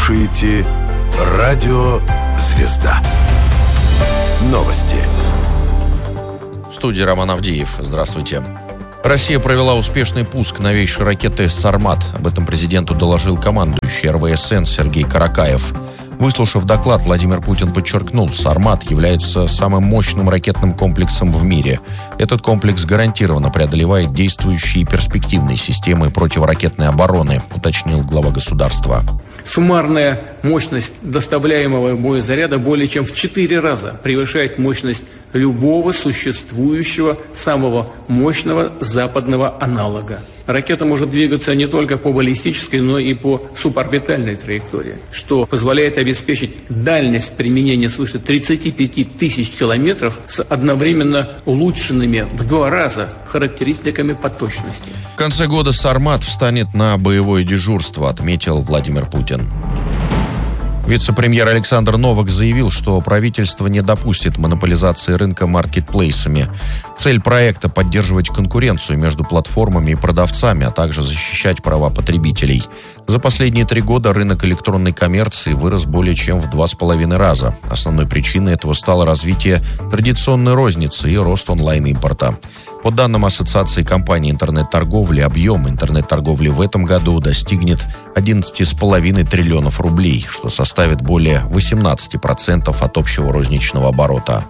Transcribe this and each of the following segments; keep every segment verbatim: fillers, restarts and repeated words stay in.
слушаете «Радио Звезда». Новости. В студии Роман Авдеев. Здравствуйте. Россия провела успешный пуск новейшей ракеты «Сармат». Об этом президенту доложил командующий эр вэ эс эн Сергей Каракаев. Выслушав доклад, Владимир Путин подчеркнул, «Сармат» является самым мощным ракетным комплексом в мире. Этот комплекс гарантированно преодолевает действующие перспективные системы противоракетной обороны, уточнил глава государства. Суммарная мощность доставляемого боезаряда более чем в четыре раза превышает мощность любого существующего самого мощного западного аналога. Ракета может двигаться не только по баллистической, но и по суборбитальной траектории, что позволяет обеспечить дальность применения свыше тридцати пяти тысяч километров с одновременно улучшенными в два раза характеристиками по точности. В конце года «Сармат» встанет на боевое дежурство, отметил Владимир Путин. Вице-премьер Александр Новак заявил, что правительство не допустит монополизации рынка маркетплейсами. Цель проекта – поддерживать конкуренцию между платформами и продавцами, а также защищать права потребителей. За последние три года рынок электронной коммерции вырос более чем в два с половиной раза. Основной причиной этого стало развитие традиционной розницы и рост онлайн-импорта. По данным Ассоциации компаний интернет-торговли, объем интернет-торговли в этом году достигнет одиннадцати с половиной триллионов рублей, что составит более восемнадцати процентов от общего розничного оборота.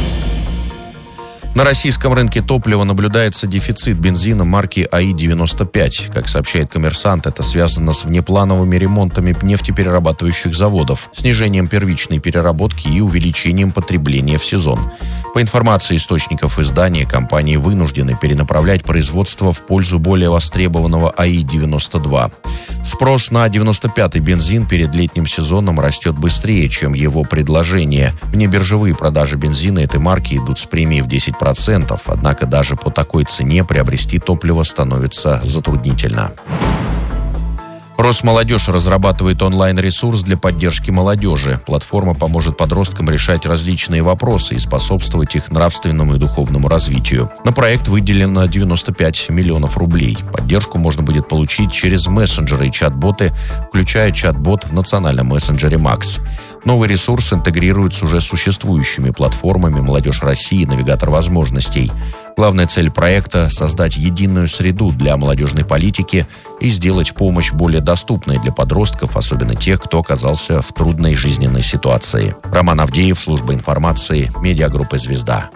На российском рынке топлива наблюдается дефицит бензина марки а и девяносто пять. Как сообщает «Коммерсант», это связано с внеплановыми ремонтами нефтеперерабатывающих заводов, снижением первичной переработки и увеличением потребления в сезон. По информации источников издания, компании вынуждены перенаправлять производство в пользу более востребованного а и девяносто два. Спрос на девяносто пятый бензин перед летним сезоном растет быстрее, чем его предложение. Внебиржевые продажи бензина этой марки идут с премией в десять процентов, однако даже по такой цене приобрести топливо становится затруднительно. Росмолодежь разрабатывает онлайн-ресурс для поддержки молодежи. Платформа поможет подросткам решать различные вопросы и способствовать их нравственному и духовному развитию. На проект выделено девяносто пять миллионов рублей. Поддержку можно будет получить через мессенджеры и чат-боты, включая чат-бот в национальном мессенджере «Макс». Новый ресурс интегрирует с уже существующими платформами «Молодежь России» и «Навигатор возможностей». Главная цель проекта – создать единую среду для молодежной политики и сделать помощь более доступной для подростков, особенно тех, кто оказался в трудной жизненной ситуации. Роман Авдеев, служба информации, медиагруппа «Звезда».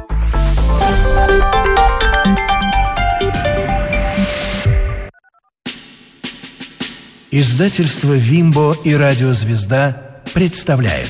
Издательство «Вимбо» и «Радио Звезда» представляет.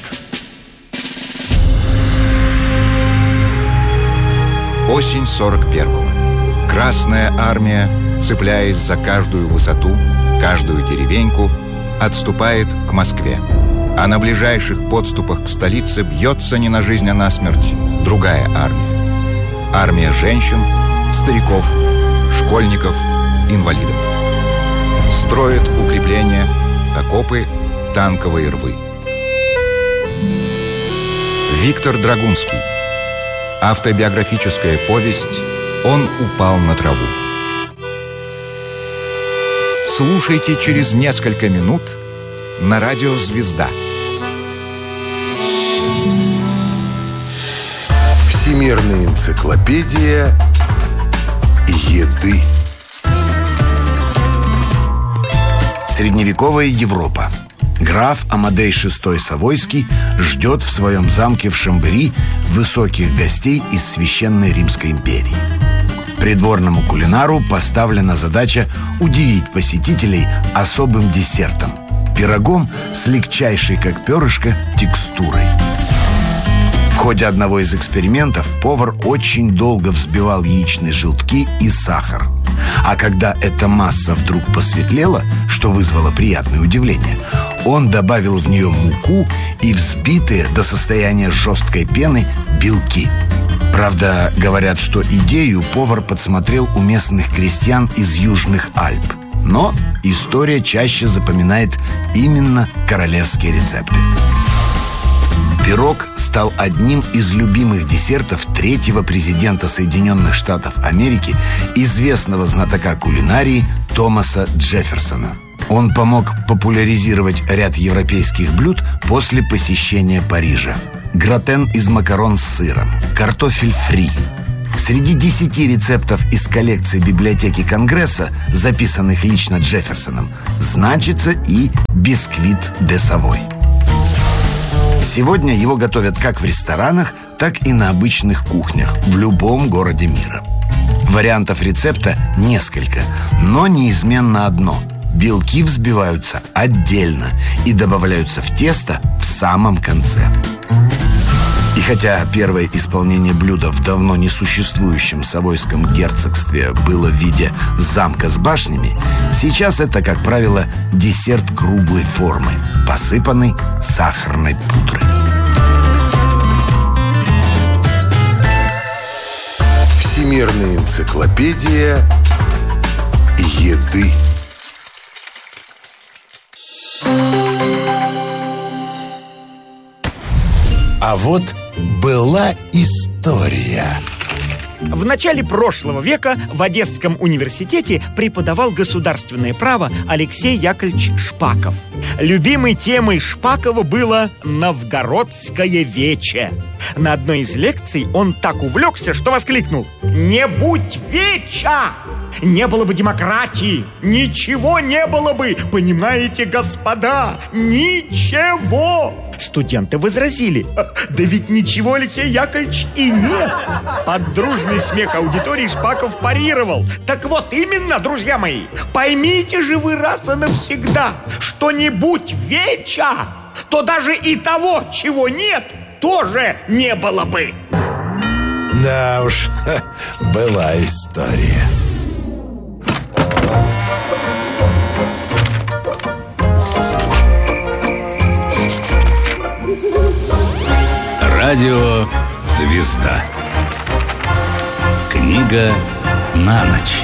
Осень сорок первого. Красная армия, цепляясь за каждую высоту, каждую деревеньку, отступает к Москве. А на ближайших подступах к столице бьется не на жизнь, а на смерть другая армия. Армия женщин, стариков, школьников, инвалидов. Строят укрепления, окопы, танковые рвы. Виктор Драгунский. Автобиографическая повесть «Он упал на траву». Слушайте через несколько минут на радио «Звезда». Всемирная энциклопедия еды. Средневековая Европа. Граф Амадей шестой Савойский ждет в своем замке в Шамбери высоких гостей из Священной Римской империи. Придворному кулинару поставлена задача удивить посетителей особым десертом – пирогом с легчайшей, как перышко, текстурой. В ходе одного из экспериментов повар очень долго взбивал яичные желтки и сахар. А когда эта масса вдруг посветлела, что вызвало приятное удивление, он добавил в нее муку и взбитые до состояния жесткой пены белки. Правда, говорят, что идею повар подсмотрел у местных крестьян из Южных Альп. Но история чаще запоминает именно королевские рецепты. Пирог стал одним из любимых десертов третьего президента Соединенных Штатов Америки, известного знатока кулинарии Томаса Джефферсона. Он помог популяризировать ряд европейских блюд после посещения Парижа. Гратен из макарон с сыром, картофель фри. Среди десяти рецептов из коллекции библиотеки Конгресса, записанных лично Джефферсоном, значится и бисквит де Савой. Сегодня его готовят как в ресторанах, так и на обычных кухнях в любом городе мира. Вариантов рецепта несколько, но неизменно одно – белки взбиваются отдельно и добавляются в тесто в самом конце. И хотя первое исполнение блюда в давно несуществующем Савойском герцогстве было в виде замка с башнями, сейчас это, как правило, десерт круглой формы, посыпанный сахарной пудрой. Всемирная энциклопедия еды. А вот была история. В начале прошлого века в Одесском университете преподавал государственное право Алексей Яковлевич Шпаков. Любимой темой Шпакова было новгородское вече. На одной из лекций он так увлекся, что воскликнул: «Не будь веча! Не было бы демократии, ничего не было бы, понимаете, господа, ничего!» Студенты возразили: «Да ведь ничего, Алексей Яковлевич, и нет!» Под дружный смех аудитории Шпаков парировал: «Так вот именно, друзья мои, поймите же вы раз и навсегда, что не будь веча, то даже и того, чего нет, тоже не было бы!» Да уж, была история. Радио «Звезда». Книга на ночь.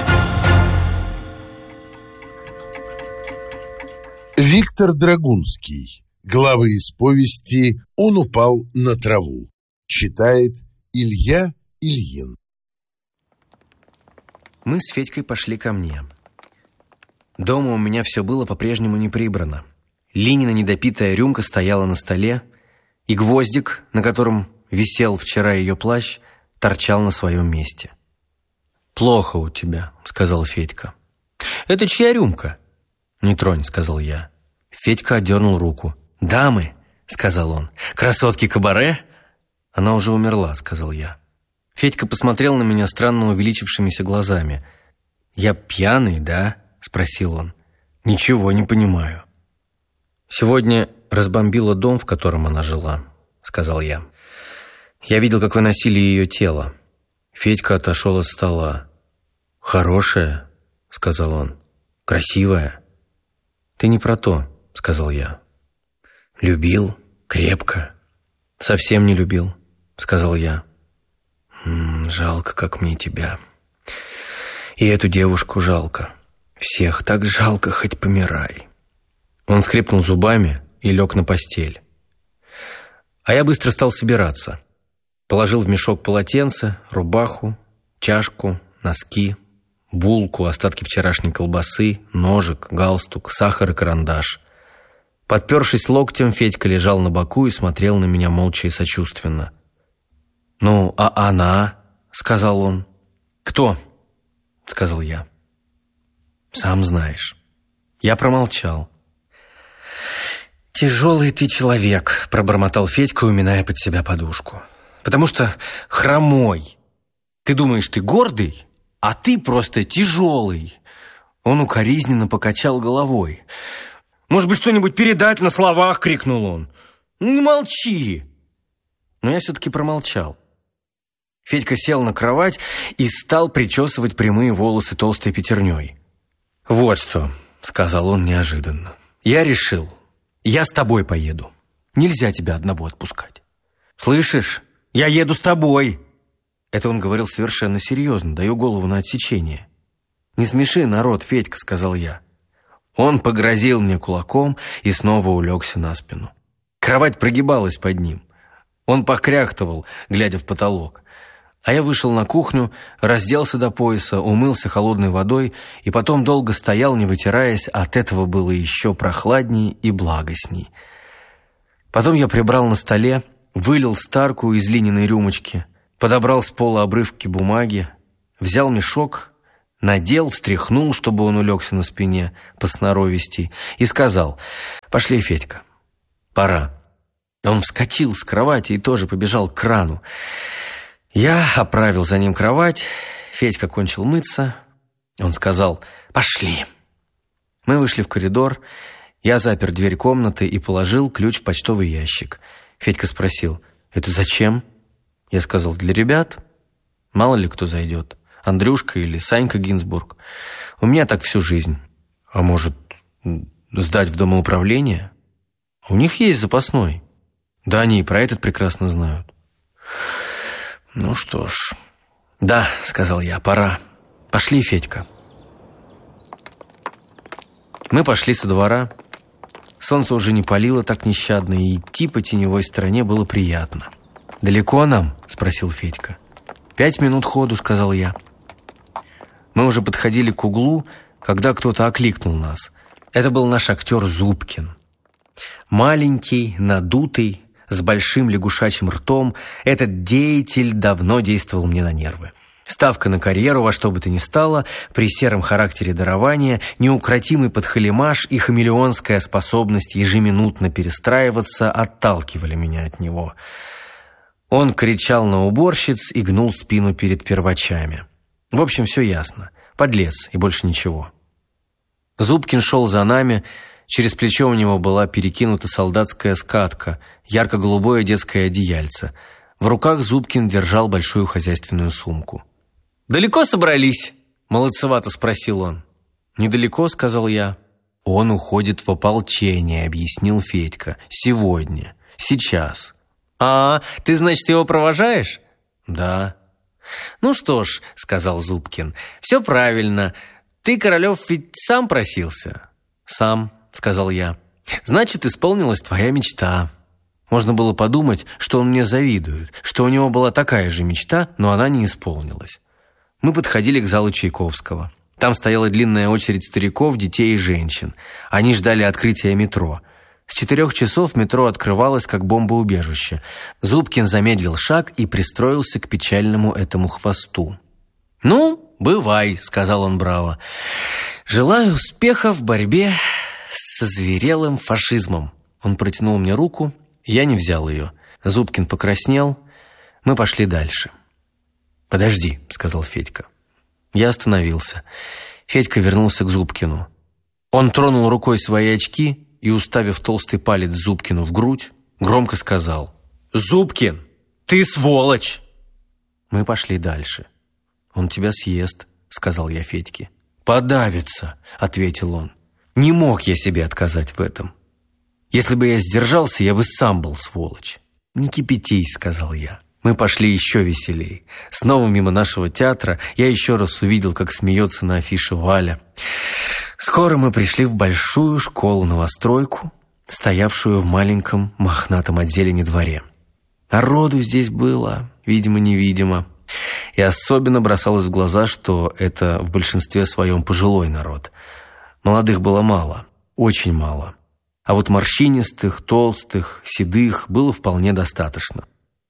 Виктор Драгунский. Главы из повести «Он упал на траву». Читает Илья Ильин. Мы с Федькой пошли ко мне. Дома у меня все было по-прежнему не прибрано. Линина недопитая рюмка стояла на столе, и гвоздик, на котором висел вчера ее плащ, торчал на своем месте. «Плохо у тебя», — сказал Федька. «Это чья рюмка?» «Не тронь», — сказал я. Федька отдернул руку. «Дамы», — сказал он. «Красотки кабаре?» «Она уже умерла», — сказал я. Федька посмотрел на меня странно увеличившимися глазами. «Я пьяный, да?» — спросил он. «Ничего не понимаю». «Сегодня разбомбила дом, в котором она жила», — сказал я. «Я видел, как вы носили ее тело». Федька отошел от стола. «Хорошая», — сказал он. «Красивая». «Ты не про то», — сказал я. «Любил? Крепко?» «Совсем не любил», — сказал я. М-м, «Жалко, как мне тебя. И эту девушку жалко. Всех так жалко, хоть помирай». Он скрипнул зубами и лег на постель. А я быстро стал собираться. Положил в мешок полотенце, рубаху, чашку, носки, булку, остатки вчерашней колбасы, ножик, галстук, сахар и карандаш. Подпершись локтем, Федька лежал на боку и смотрел на меня молча и сочувственно. «Ну, а она?» — сказал он. «Кто?» — сказал я. «Сам знаешь». Я промолчал. «Тяжелый ты человек», — пробормотал Федька, уминая под себя подушку. «Потому что хромой. Ты думаешь, ты гордый, а ты просто тяжелый». Он укоризненно покачал головой. «Может быть, что-нибудь передать на словах?» — крикнул он. «Не молчи!» Но я все-таки промолчал. Федька сел на кровать и стал причесывать прямые волосы толстой пятерней. «Вот что», — сказал он неожиданно. «Я решил. Я с тобой поеду. Нельзя тебя одного отпускать. Слышишь? Я еду с тобой!» Это он говорил совершенно серьезно, даю голову на отсечение. «Не смеши народ, Федька», — сказал я. Он погрозил мне кулаком и снова улегся на спину. Кровать прогибалась под ним. Он покряхтывал, глядя в потолок. А я вышел на кухню, разделся до пояса, умылся холодной водой и потом долго стоял, не вытираясь, а от этого было еще прохладней и благостней. Потом я прибрал на столе, вылил старку из Лининой рюмочки, подобрал с пола обрывки бумаги, взял мешок, надел, встряхнул, чтобы он улегся на спине по-сноровисти, и сказал: «Пошли, Федька, пора». Он вскочил с кровати и тоже побежал к крану. Я оправил за ним кровать, Федька кончил мыться. Он сказал: «Пошли». Мы вышли в коридор, я запер дверь комнаты и положил ключ в почтовый ящик. Федька спросил: «Это зачем?» Я сказал: «Для ребят. Мало ли кто зайдет. Андрюшка или Санька Гинзбург. У меня так всю жизнь. А может, сдать в домоуправление? У них есть запасной. Да они и про этот прекрасно знают». «Ну что ж...» «Да», — сказал я, — «пора. Пошли, Федька». Мы пошли со двора. Солнце уже не палило так нещадно, и идти по теневой стороне было приятно. «Далеко нам?» — спросил Федька. «Пять минут ходу», — сказал я. Мы уже подходили к углу, когда кто-то окликнул нас. Это был наш актер Зубкин. Маленький, надутый, с большим лягушачьим ртом, этот деятель давно действовал мне на нервы. Ставка на карьеру во что бы то ни стало, при сером характере дарования, неукротимый подхалимаш и хамелеонская способность ежеминутно перестраиваться отталкивали меня от него. Он кричал на уборщиц и гнул спину перед первачами. В общем, все ясно. Подлец и больше ничего. Зубкин шел за нами. Через плечо у него была перекинута солдатская скатка, ярко-голубое детское одеяльце. В руках Зубкин держал большую хозяйственную сумку. «Далеко собрались?» — молодцевато спросил он. «Недалеко», — сказал я. «Он уходит в ополчение», — объяснил Федька. «Сегодня. Сейчас». «А, ты, значит, его провожаешь?» «Да». «Ну что ж», — сказал Зубкин, — «все правильно. Ты, Королев, ведь сам просился?» «Сам», — сказал я. «Значит, исполнилась твоя мечта». Можно было подумать, что он мне завидует, что у него была такая же мечта, но она не исполнилась. Мы подходили к залу Чайковского. Там стояла длинная очередь стариков, детей и женщин. Они ждали открытия метро. С четырех часов метро открывалось, как бомбоубежище. Зубкин замедлил шаг и пристроился к печальному этому хвосту. «Ну, бывай», — сказал он браво. «Желаю успеха в борьбе со зверелым фашизмом». Он протянул мне руку, я не взял ее. Зубкин покраснел. Мы пошли дальше. «Подожди», — сказал Федька. Я остановился. Федька вернулся к Зубкину. Он тронул рукой свои очки и, уставив толстый палец Зубкину в грудь, громко сказал: «Зубкин, ты сволочь!» Мы пошли дальше. «Он тебя съест», — сказал я Федьке. «Подавится», — ответил он. «Не мог я себе отказать в этом. Если бы я сдержался, я бы сам был сволочь». «Не кипятись», — сказал я. Мы пошли еще веселей. Снова мимо нашего театра я еще раз увидел, как смеется на афише Валя. Скоро мы пришли в большую школу-новостройку, стоявшую в маленьком мохнатом от зелени дворе. Народу здесь было, видимо-невидимо. И особенно бросалось в глаза, что это в большинстве своем пожилой народ. Молодых было мало, очень мало. А вот морщинистых, толстых, седых было вполне достаточно.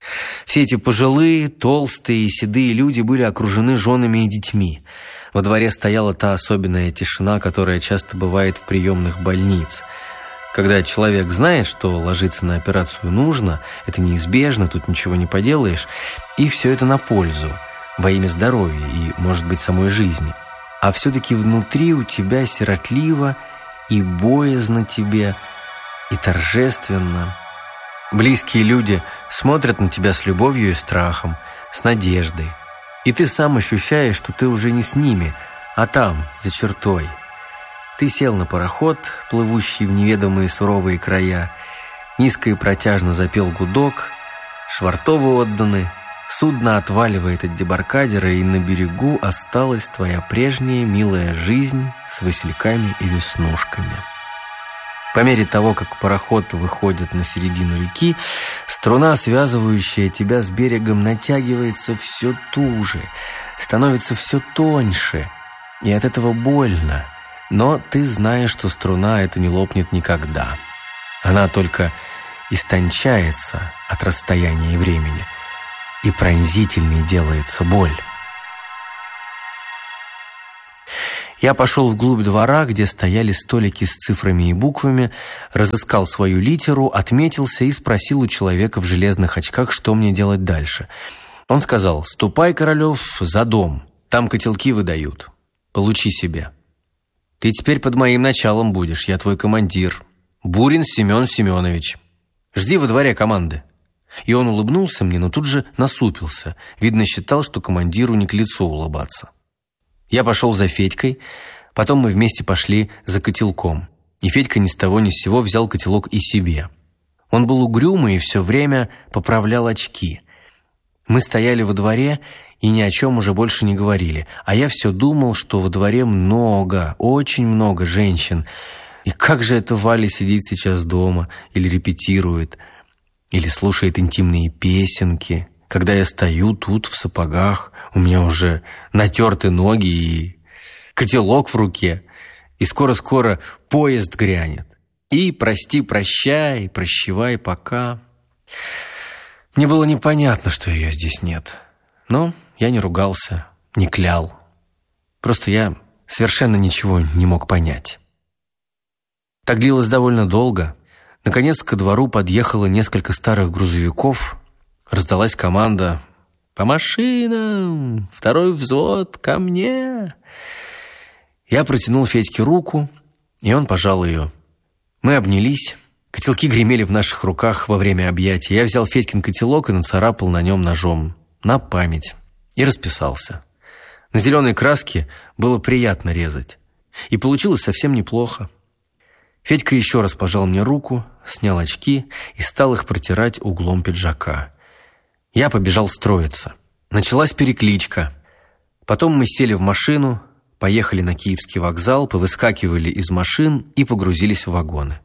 Все эти пожилые, толстые и седые люди были окружены женами и детьми. Во дворе стояла та особенная тишина, которая часто бывает в приемных больниц. Когда человек знает, что ложиться на операцию нужно, это неизбежно, тут ничего не поделаешь, и все это на пользу, во имя здоровья и, может быть, самой жизни. А все-таки внутри у тебя сиротливо и боязно тебе, и торжественно. Близкие люди смотрят на тебя с любовью и страхом, с надеждой. И ты сам ощущаешь, что ты уже не с ними, а там, за чертой. Ты сел на пароход, плывущий в неведомые суровые края. Низко и протяжно запел гудок, швартовы отданы, судно отваливает от дебаркадера, и на берегу осталась твоя прежняя милая жизнь с васильками и веснушками. По мере того, как пароход выходит на середину реки, струна, связывающая тебя с берегом, натягивается все туже, становится все тоньше, и от этого больно. Но ты знаешь, что струна эта не лопнет никогда. Она только истончается от расстояния и времени, и пронзительней делается боль. Я пошел вглубь двора, где стояли столики с цифрами и буквами, разыскал свою литеру, отметился и спросил у человека в железных очках, что мне делать дальше. Он сказал: «Ступай, Королев, за дом, там котелки выдают, получи себе. Ты теперь под моим началом будешь, я твой командир, Бурин Семен Семенович. Жди во дворе команды». И он улыбнулся мне, но тут же насупился. Видно, считал, что командиру не к лицу улыбаться. Я пошел за Федькой, потом мы вместе пошли за котелком. И Федька ни с того ни с сего взял котелок и себе. Он был угрюмый и все время поправлял очки. Мы стояли во дворе и ни о чем уже больше не говорили. А я все думал, что во дворе много, очень много женщин. И как же это Валя сидит сейчас дома или репетирует, или слушает интимные песенки, когда я стою тут в сапогах, у меня уже натерты ноги и котелок в руке, и скоро-скоро поезд грянет. И прости, прощай, прощевай, пока. Мне было непонятно, что ее здесь нет. Но я не ругался, не клял. Просто я совершенно ничего не мог понять. Так длилось довольно долго. Наконец ко двору подъехало несколько старых грузовиков. Раздалась команда: «По машинам! Второй взвод ко мне!» Я протянул Федьке руку, и он пожал ее. Мы обнялись. Котелки гремели в наших руках во время объятия. Я взял Федькин котелок и нацарапал на нем ножом. На память. И расписался. На зеленой краске было приятно резать. И получилось совсем неплохо. Федька еще раз пожал мне руку, снял очки и стал их протирать углом пиджака. Я побежал строиться. Началась перекличка. Потом мы сели в машину, поехали на Киевский вокзал, повыскакивали из машин и погрузились в вагоны.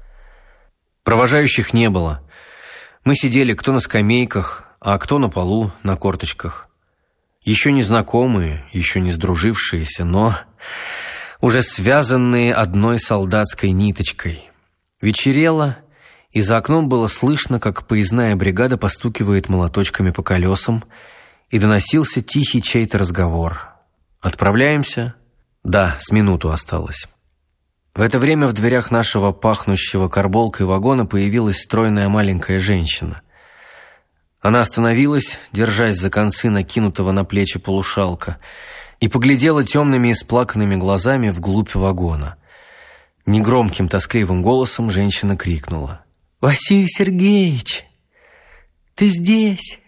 Провожающих не было. Мы сидели кто на скамейках, а кто на полу на корточках. Еще не знакомые, еще не сдружившиеся, но уже связанные одной солдатской ниточкой. Вечерело, и за окном было слышно, как поездная бригада постукивает молоточками по колесам, и доносился тихий чей-то разговор. «Отправляемся?» «Да, с минуту осталось». В это время в дверях нашего пахнущего карболкой вагона появилась стройная маленькая женщина. Она остановилась, держась за концы накинутого на плечи полушалка, и поглядела темными и сплаканными глазами вглубь вагона. Негромким тоскливым голосом женщина крикнула: «Василий Сергеевич, ты здесь?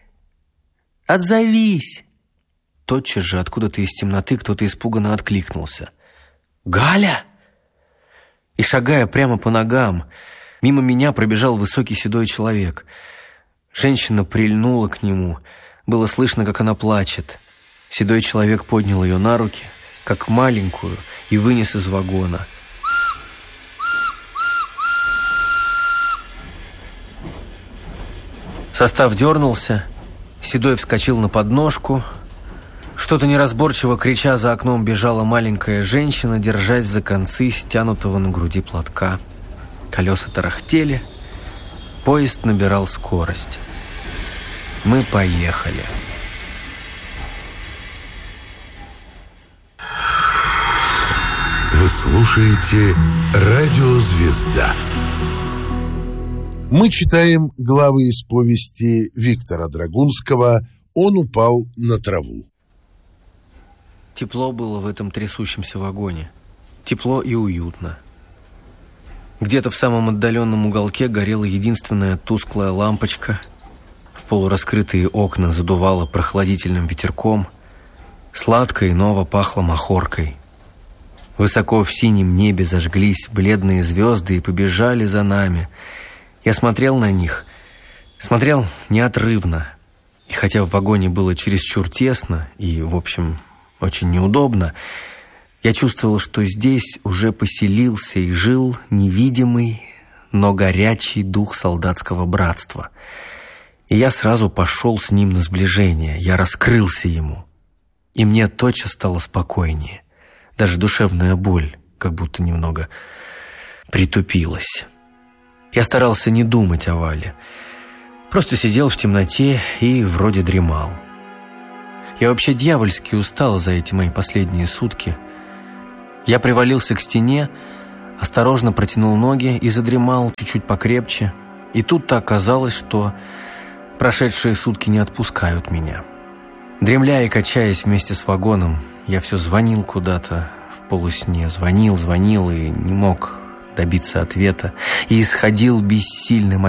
Отзовись!» Тотчас же откуда-то из темноты кто-то испуганно откликнулся: «Галя!» И, шагая прямо по ногам, мимо меня пробежал высокий седой человек. Женщина прильнула к нему. Было слышно, как она плачет. Седой человек поднял ее на руки, как маленькую, и вынес из вагона. Состав дернулся, Седой вскочил на подножку. Что-то неразборчиво крича за окном бежала маленькая женщина, держась за концы стянутого на груди платка. Колеса тарахтели, поезд набирал скорость. Мы поехали. Вы слушаете «Радио Звезда». Мы читаем главы из повести Виктора Драгунского «Он упал на траву». Тепло было в этом трясущемся вагоне. Тепло и уютно. Где-то в самом отдаленном уголке горела единственная тусклая лампочка. В полураскрытые окна задувало прохладительным ветерком. Сладко и ново пахло махоркой. Высоко в синем небе зажглись бледные звезды и побежали за нами. Я смотрел на них, смотрел неотрывно. И хотя в вагоне было чересчур тесно и, в общем, очень неудобно, Я чувствовал, что здесь уже поселился и жил невидимый, но горячий дух солдатского братства. И я сразу пошел с ним на сближение, я раскрылся ему. И мне тотчас стало спокойнее. Даже душевная боль как будто немного притупилась. Я старался не думать о Вале. Просто сидел в темноте и вроде дремал. Я вообще дьявольски устал за эти мои последние сутки. Я привалился к стене, осторожно протянул ноги и задремал чуть-чуть покрепче. И тут-то оказалось, что прошедшие сутки не отпускают меня. Дремля и качаясь вместе с вагоном, я все звонил куда-то в полусне. Звонил, звонил и не мог добиться ответа. И исходил бессильным